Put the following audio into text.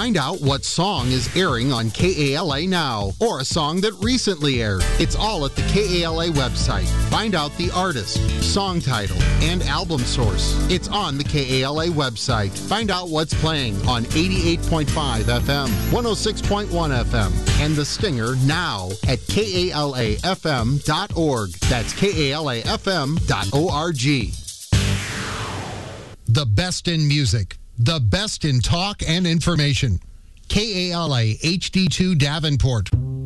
Find out what song is airing on KALA now, or a song that recently aired. It's all at the KALA website. Find out the artist, song title, and album source. It's on the KALA website. Find out what's playing on 88.5 FM, 106.1 FM, and The Stinger now at KALAFM.org. That's KALAFM.org. The best in music, the best in talk and information. KALA HD2 Davenport.